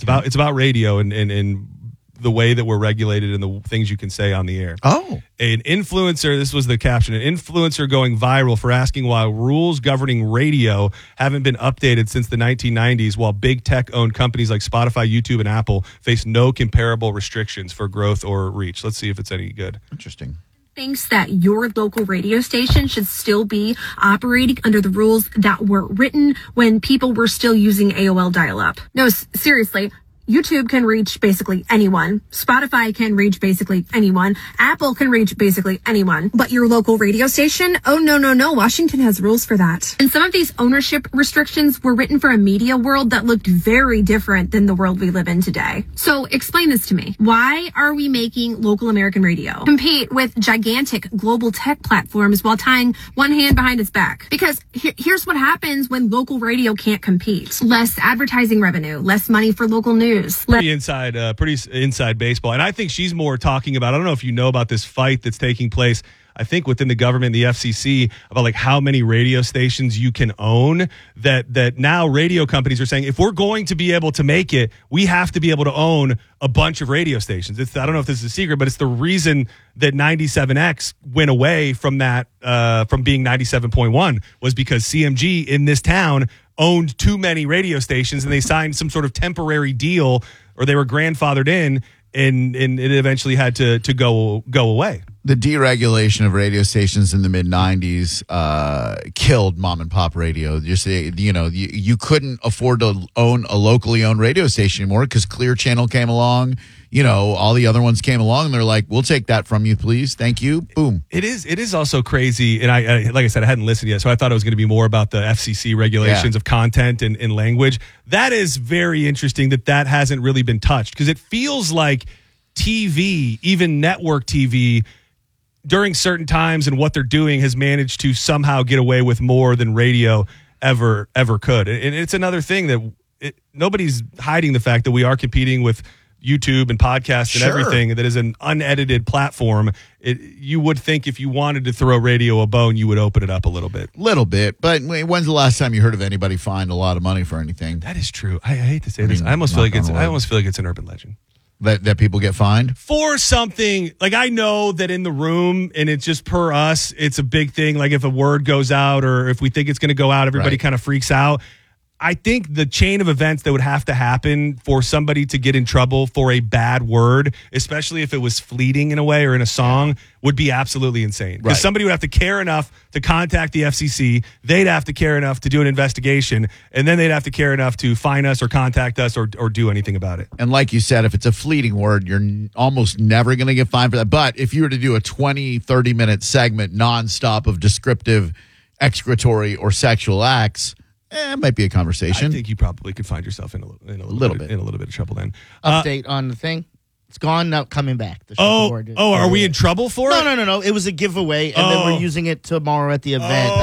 It's about radio and the way that we're regulated and the things you can say on the air. Oh. An influencer, this was the caption, an influencer going viral for asking why rules governing radio haven't been updated since the 1990s, while big tech-owned companies like Spotify, YouTube, and Apple face no comparable restrictions for growth or reach. Let's see if it's any good. Interesting. Thinks that your local radio station should still be operating under the rules that were written when people were still using AOL dial-up. No, seriously. YouTube can reach basically anyone. Spotify can reach basically anyone. Apple can reach basically anyone. But your local radio station? Oh, no. Washington has rules for that. And some of these ownership restrictions were written for a media world that looked very different than the world we live in today. So explain this to me. Why are we making local American radio compete with gigantic global tech platforms while tying one hand behind its back? Because here's what happens when local radio can't compete. Less advertising revenue, less money for local news. Pretty inside baseball. And I think she's more talking about, I don't know if you know about this fight that's taking place, I think within the government, the FCC, about like how many radio stations you can own, that now radio companies are saying, if we're going to be able to make it, we have to be able to own a bunch of radio stations. I don't know if this is a secret, but it's the reason that 97X went away from that, from being 97.1 was because CMG in this town owned too many radio stations, and they signed some sort of temporary deal, or they were grandfathered in, and it eventually had to go away. The deregulation of radio stations in the mid-'90s killed mom and pop radio. Just you couldn't afford to own a locally owned radio station anymore because Clear Channel came along. All the other ones came along, and they're like, "We'll take that from you, please. Thank you." Boom. It is also crazy, and I like I said, I hadn't listened yet, so I thought it was going to be more about the FCC regulations of content and language. That is very interesting that hasn't really been touched, because it feels like TV, even network TV, during certain times and what they're doing has managed to somehow get away with more than radio ever could. And it's another thing that nobody's hiding the fact that we are competing with YouTube and podcasts and everything that is an unedited platform. You would think if you wanted to throw radio a bone, you would open it up a little bit. But when's the last time you heard of anybody find a lot of money for anything? That is true. I hate to say this. I almost feel like it's an urban legend. That people get fined? For something, like I know that in the room, and it's just per us, it's a big thing. Like if a word goes out or if we think it's going to go out, everybody kind of freaks out. I think the chain of events that would have to happen for somebody to get in trouble for a bad word, especially if it was fleeting in a way or in a song, would be absolutely insane. Because somebody would have to care enough to contact the FCC. They'd have to care enough to do an investigation. And then they'd have to care enough to fine us or contact us or do anything about it. And like you said, if it's a fleeting word, you're almost never going to get fined for that. But if you were to do a 20, 30-minute segment nonstop of descriptive, excretory, or sexual acts, it might be a conversation. I think you probably could find yourself in a little bit of trouble then. Update on the thing. It's gone, now coming back. Are we in trouble for it? No. It was a giveaway, and then we're using it tomorrow at the event.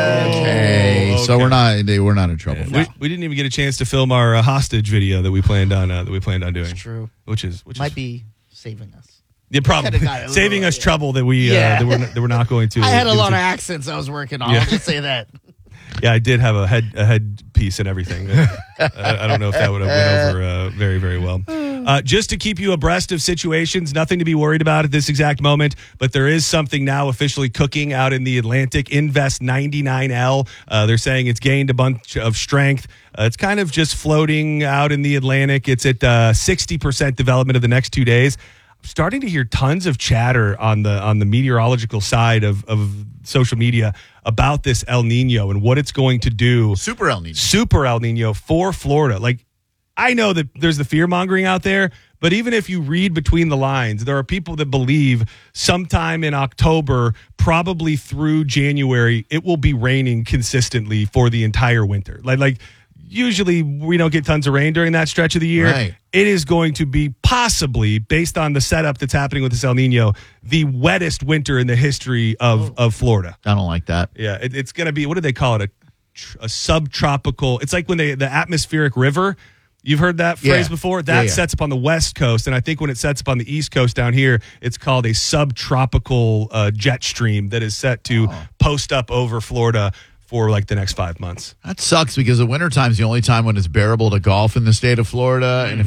Okay. So we're not in trouble. Yeah. We didn't even get a chance to film our hostage video that we planned on doing. It's true. Which might be saving us. Yeah, probably saving us trouble that we're not going to. I had a lot of accents I was working on. I'll just say that. Yeah, I did have a headpiece and everything. I don't know if that would have went over very, very well. Just to keep you abreast of situations, nothing to be worried about at this exact moment, but there is something now officially cooking out in the Atlantic. Invest 99L. They're saying it's gained a bunch of strength. It's kind of just floating out in the Atlantic. It's at 60% development of the next 2 days. I'm starting to hear tons of chatter on the meteorological side of social media about this El Nino and what it's going to do. Super El Nino for Florida. Like, I know that there's the fear mongering out there, but even if you read between the lines, there are people that believe sometime in October, probably through January, it will be raining consistently for the entire winter. Like usually we don't get tons of rain during that stretch of the year. Right. It is going to be possibly, based on the setup that's happening with this El Nino, the wettest winter in the history of Florida. I don't like that. Yeah, it's going to be, what do they call it? A subtropical. It's like when the atmospheric river, you've heard that phrase before? That sets up on the West Coast, and I think when it sets up on the East Coast down here, it's called a subtropical jet stream that is set to post up over Florida for like the next 5 months. That sucks because the wintertime's the only time when it's bearable to golf in the state of Florida. And if